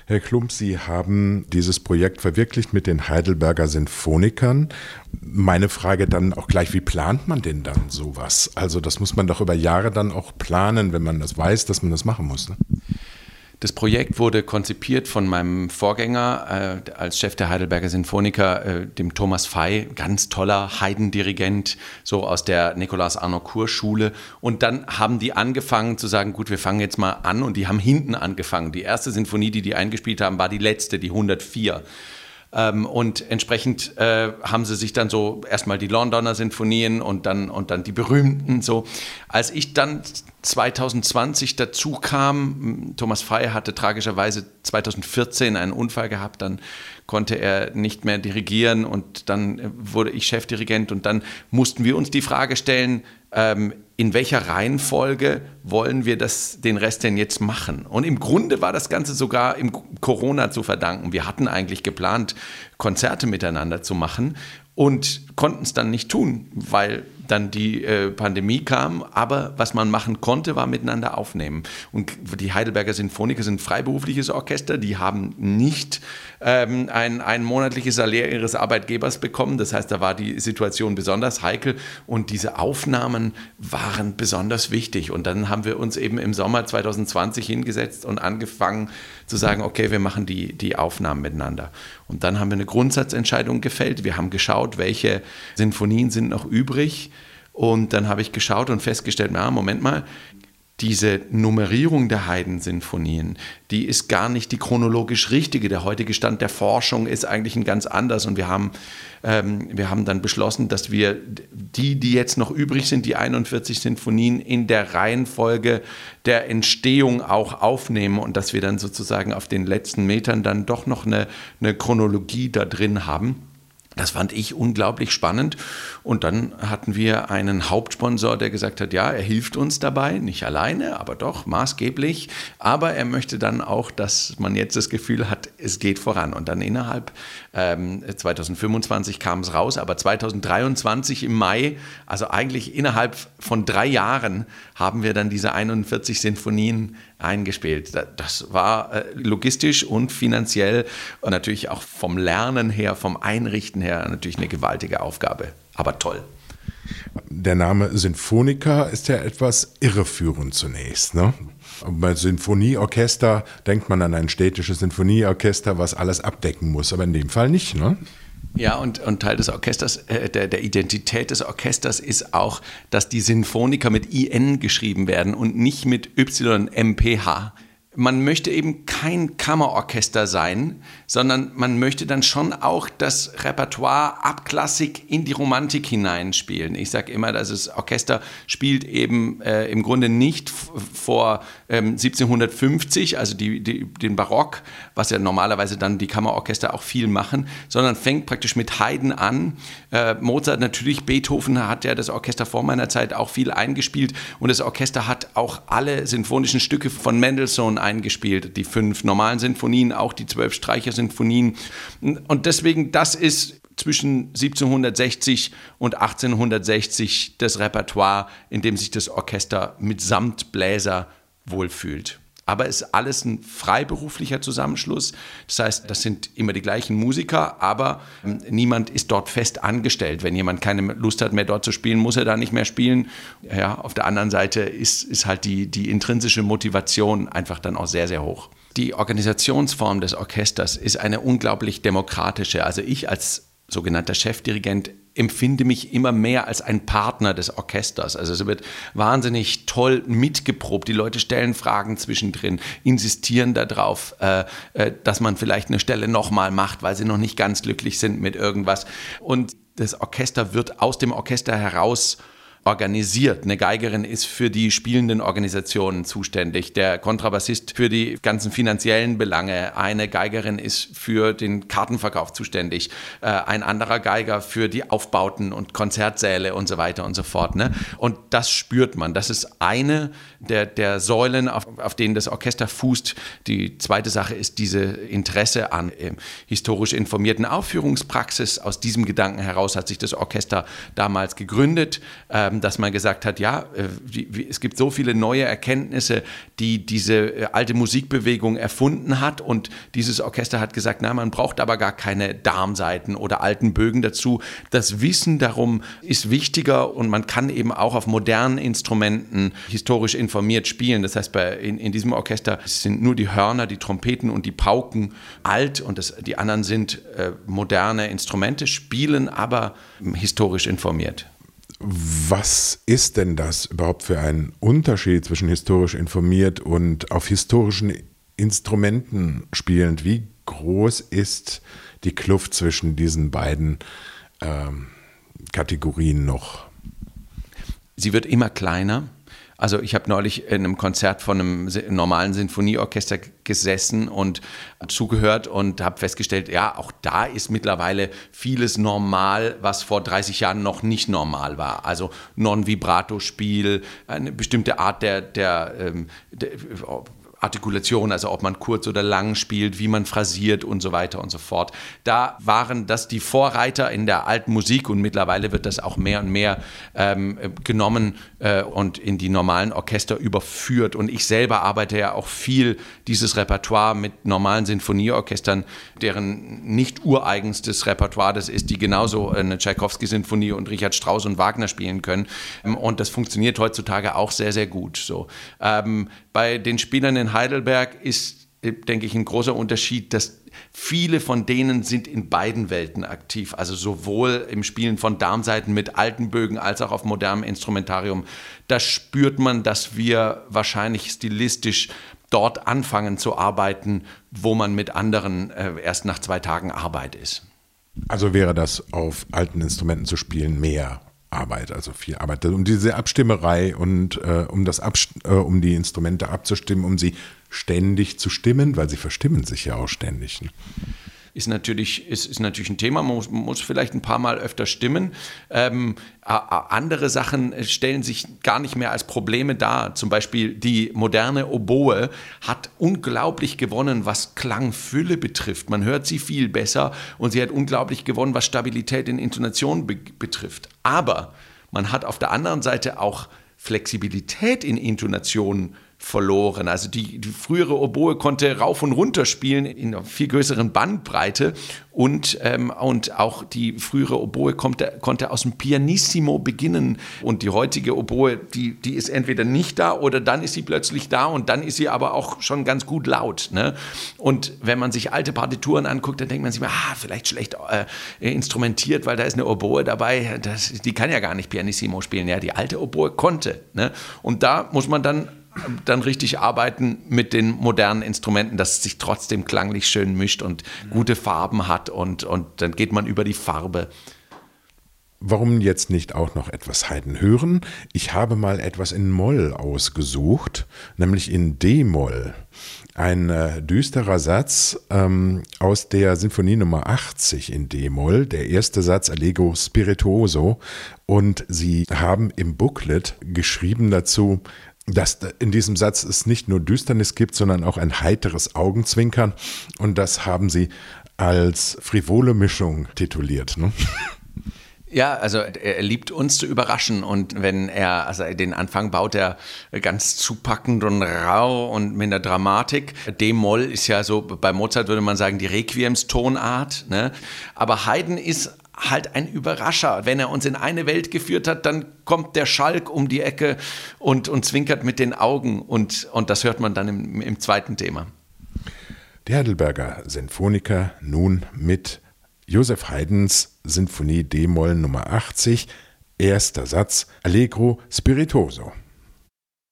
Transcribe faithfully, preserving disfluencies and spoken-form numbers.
Herr Klump, Sie haben dieses Projekt verwirklicht mit den Heidelberger Sinfonikern. Meine Frage dann auch gleich, wie plant man denn dann sowas? Also das muss man doch über Jahre dann auch planen, wenn man das weiß, dass man das machen muss, ne? Das Projekt wurde konzipiert von meinem Vorgänger äh, als Chef der Heidelberger Sinfoniker, äh, dem Thomas Fey, ganz toller Heidendirigent, so aus der Nikolaus-Arnoncourt-Schule. Und dann haben die angefangen zu sagen, gut, wir fangen jetzt mal an. Und die haben hinten angefangen. Die erste Sinfonie, die die eingespielt haben, war die letzte, die hundertvier. Ähm, und entsprechend äh, haben sie sich dann so erstmal die Londoner Sinfonien und dann, und dann die berühmten so. Als ich dann zwanzig zwanzig dazu kam, Thomas Fey hatte tragischerweise zwanzig vierzehn einen Unfall gehabt, dann konnte er nicht mehr dirigieren und dann wurde ich Chefdirigent und dann mussten wir uns die Frage stellen, ähm, in welcher Reihenfolge wollen wir das, den Rest denn jetzt machen? Und im Grunde war das Ganze sogar im Corona zu verdanken. Wir hatten eigentlich geplant, Konzerte miteinander zu machen und konnten es dann nicht tun, weil dann die äh, Pandemie kam. Aber was man machen konnte, war miteinander aufnehmen. Und die Heidelberger Sinfoniker sind ein freiberufliches Orchester. Die haben nicht ähm, ein, ein monatliches Salär ihres Arbeitgebers bekommen. Das heißt, da war die Situation besonders heikel. Und diese Aufnahmen waren besonders wichtig. Und dann haben wir uns eben im Sommer zwanzig zwanzig hingesetzt und angefangen zu sagen, okay, wir machen die, die Aufnahmen miteinander. Und dann haben wir eine Grundsatzentscheidung gefällt. Wir haben geschaut, welche Sinfonien sind noch übrig. Und dann habe ich geschaut und festgestellt, na, Moment mal, diese Nummerierung der Haydn-Sinfonien, die ist gar nicht die chronologisch richtige. Der heutige Stand der Forschung ist eigentlich ein ganz anders. Und wir haben, ähm, wir haben dann beschlossen, dass wir die, die jetzt noch übrig sind, die einundvierzig Sinfonien, in der Reihenfolge der Entstehung auch aufnehmen und dass wir dann sozusagen auf den letzten Metern dann doch noch eine, eine Chronologie da drin haben. Das fand ich unglaublich spannend und dann hatten wir einen Hauptsponsor, der gesagt hat, ja, er hilft uns dabei, nicht alleine, aber doch maßgeblich, aber er möchte dann auch, dass man jetzt das Gefühl hat, es geht voran und dann innerhalb ähm, zwanzig fünfundzwanzig kam es raus, aber zwanzig dreiundzwanzig im Mai, also eigentlich innerhalb von drei Jahren haben wir dann diese einundvierzig Sinfonien eingespielt. Das war äh, logistisch und finanziell und natürlich auch vom Lernen her, vom Einrichten her natürlich eine gewaltige Aufgabe, aber toll. Der Name Sinfoniker ist ja etwas irreführend zunächst, ne? Bei Sinfonieorchester denkt man an ein städtisches Sinfonieorchester, was alles abdecken muss, aber in dem Fall nicht, ne? Ja, und, und Teil des Orchesters, äh, der, der Identität des Orchesters ist auch, dass die Sinfoniker mit I N geschrieben werden und nicht mit Y M P H. Man möchte eben kein Kammerorchester sein, sondern man möchte dann schon auch das Repertoire ab Klassik in die Romantik hineinspielen. Ich sage immer, dass das Orchester spielt eben äh, im Grunde nicht f- vor ähm, siebzehnhundertfünfzig, also die, die, den Barock, was ja normalerweise dann die Kammerorchester auch viel machen, sondern fängt praktisch mit Haydn an. Äh, Mozart natürlich, Beethoven hat ja das Orchester vor meiner Zeit auch viel eingespielt und das Orchester hat auch alle sinfonischen Stücke von Mendelssohn eingespielt, die fünf normalen Sinfonien, auch die zwölf Streichersinfonien. Und deswegen, das ist zwischen siebzehnhundertsechzig und achtzehnhundertsechzig das Repertoire, in dem sich das Orchester mitsamt Bläser wohlfühlt. Aber es ist alles ein freiberuflicher Zusammenschluss. Das heißt, das sind immer die gleichen Musiker, aber ähm, niemand ist dort fest angestellt. Wenn jemand keine Lust hat, mehr dort zu spielen, muss er da nicht mehr spielen. Ja, auf der anderen Seite ist, ist halt die, die intrinsische Motivation einfach dann auch sehr, sehr hoch. Die Organisationsform des Orchesters ist eine unglaublich demokratische. Also ich als sogenannter Chefdirigent empfinde mich immer mehr als ein Partner des Orchesters. Also es wird wahnsinnig toll mitgeprobt. Die Leute stellen Fragen zwischendrin, insistieren darauf, äh, äh, dass man vielleicht eine Stelle nochmal macht, weil sie noch nicht ganz glücklich sind mit irgendwas. Und das Orchester wird aus dem Orchester heraus organisiert. Eine Geigerin ist für die spielenden Organisationen zuständig, der Kontrabassist für die ganzen finanziellen Belange, eine Geigerin ist für den Kartenverkauf zuständig, äh, ein anderer Geiger für die Aufbauten und Konzertsäle und so weiter und so fort. Ne? Und das spürt man. Das ist eine der, der Säulen, auf, auf denen das Orchester fußt. Die zweite Sache ist diese Interesse an äh, historisch informierten Aufführungspraxis. Aus diesem Gedanken heraus hat sich das Orchester damals gegründet, ähm, dass man gesagt hat, ja, äh, wie, wie, es gibt so viele neue Erkenntnisse, die diese äh, alte Musikbewegung erfunden hat, und dieses Orchester hat gesagt, na, man braucht aber gar keine Darmsaiten oder alten Bögen dazu. Das Wissen darum ist wichtiger, und man kann eben auch auf modernen Instrumenten historisch informiert spielen. Das heißt, bei, in, in diesem Orchester sind nur die Hörner, die Trompeten und die Pauken alt, und das, die anderen sind äh, moderne Instrumente, spielen aber historisch informiert. Was ist denn das überhaupt für ein Unterschied zwischen historisch informiert und auf historischen Instrumenten spielend? Wie groß ist die Kluft zwischen diesen beiden ähm, Kategorien noch? Sie wird immer kleiner. Also ich habe neulich in einem Konzert von einem normalen Sinfonieorchester gesessen und zugehört und habe festgestellt, ja, auch da ist mittlerweile vieles normal, was vor dreißig Jahren noch nicht normal war. Also Non-Vibrato-Spiel, eine bestimmte Art der, der, ähm, der Artikulation, also ob man kurz oder lang spielt, wie man phrasiert und so weiter und so fort. Da waren das die Vorreiter in der alten Musik, und mittlerweile wird das auch mehr und mehr ähm, genommen äh, und in die normalen Orchester überführt. Und ich selber arbeite ja auch viel dieses Repertoire mit normalen Sinfonieorchestern, deren nicht ureigenstes Repertoire das ist, die genauso eine Tschaikowski-Sinfonie und Richard Strauss und Wagner spielen können. Und das funktioniert heutzutage auch sehr, sehr gut. So. Ähm, bei den Spielern in Heidelberg ist, denke ich, ein großer Unterschied, dass viele von denen sind in beiden Welten aktiv, also sowohl im Spielen von Darmsaiten mit alten Bögen als auch auf modernem Instrumentarium. Da spürt man, dass wir wahrscheinlich stilistisch dort anfangen zu arbeiten, wo man mit anderen äh, erst nach zwei Tagen Arbeit ist. Also wäre das, auf alten Instrumenten zu spielen, mehr Arbeit, also viel Arbeit. Um diese Abstimmerei und äh, um, das Abst- äh, um die Instrumente abzustimmen, um sie ständig zu stimmen, weil sie verstimmen sich ja auch ständig. Ne? Ist natürlich, ist, ist natürlich ein Thema, man muss, muss vielleicht ein paar Mal öfter stimmen. Ähm, andere Sachen stellen sich gar nicht mehr als Probleme dar. Zum Beispiel die moderne Oboe hat unglaublich gewonnen, was Klangfülle betrifft. Man hört sie viel besser, und sie hat unglaublich gewonnen, was Stabilität in Intonation be- betrifft. Aber man hat auf der anderen Seite auch Flexibilität in Intonation verloren. Also die, die frühere Oboe konnte rauf und runter spielen in einer viel größeren Bandbreite, und, ähm, und auch die frühere Oboe konnte, konnte aus dem Pianissimo beginnen, und die heutige Oboe, die, die ist entweder nicht da oder dann ist sie plötzlich da, und dann ist sie aber auch schon ganz gut laut. Ne? Und wenn man sich alte Partituren anguckt, dann denkt man sich mal, ah, vielleicht schlecht äh, instrumentiert, weil da ist eine Oboe dabei, das, die kann ja gar nicht Pianissimo spielen. Ja, die alte Oboe konnte. Ne? Und da muss man dann dann richtig arbeiten mit den modernen Instrumenten, dass es sich trotzdem klanglich schön mischt und gute Farben hat, und, und dann geht man über die Farbe. Warum jetzt nicht auch noch etwas Haydn hören? Ich habe mal etwas in Moll ausgesucht, nämlich in D-Moll. Ein äh, düsterer Satz ähm, aus der Sinfonie Nummer achtzig in D-Moll, der erste Satz Allegro Spirituoso. Und sie haben im Booklet geschrieben dazu, dass in diesem Satz es nicht nur Düsternis gibt, sondern auch ein heiteres Augenzwinkern. Und das haben sie als frivole Mischung tituliert. Ne? Ja, also er liebt uns zu überraschen, und wenn er, also den Anfang baut er ganz zupackend und rau und mit einer Dramatik. D-Moll ist ja so, bei Mozart würde man sagen, die Requiemstonart, ne? Aber Haydn ist halt ein Überrascher. Wenn er uns in eine Welt geführt hat, dann kommt der Schalk um die Ecke und, und zwinkert mit den Augen, und, und das hört man dann im, im zweiten Thema. Die Heidelberger Sinfoniker nun mit Joseph Haydns Sinfonie D-Moll Nummer achtzig, erster Satz Allegro Spirituoso.